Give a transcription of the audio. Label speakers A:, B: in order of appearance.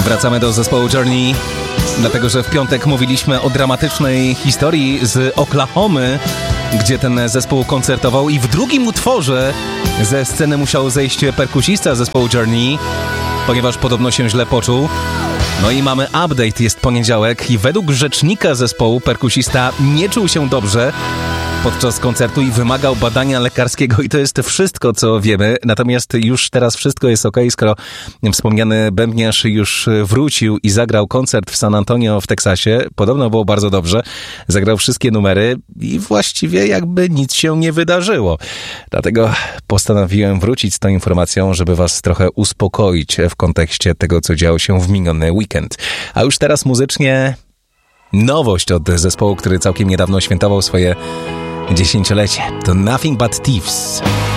A: Wracamy do zespołu Journey, dlatego że w piątek mówiliśmy o dramatycznej historii z Oklahomy, gdzie ten zespół koncertował i w drugim utworze ze sceny musiał zejść perkusista zespołu Journey, ponieważ podobno się źle poczuł. No i mamy update, jest poniedziałek i według rzecznika zespołu perkusista nie czuł się dobrze podczas koncertu i wymagał badania lekarskiego i to jest wszystko, co wiemy. Natomiast już teraz wszystko jest okej, skoro wspomniany bębniarz już wrócił i zagrał koncert w San Antonio w Teksasie. Podobno było bardzo dobrze. Zagrał wszystkie numery i właściwie jakby nic się nie wydarzyło. Dlatego postanowiłem wrócić z tą informacją, żeby was trochę uspokoić w kontekście tego, co działo się w miniony weekend. A już teraz muzycznie nowość od zespołu, który całkiem niedawno świętował swoje 10-lecie. To Nothing But Thieves.